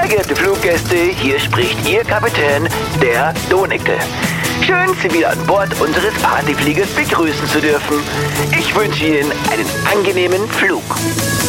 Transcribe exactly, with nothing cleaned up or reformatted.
geehrte Fluggäste, hier spricht Ihr Kapitän, der Donikte. Schön, Sie wieder an Bord unseres Partyfliegers begrüßen zu dürfen. Ich wünsche Ihnen einen angenehmen Flug.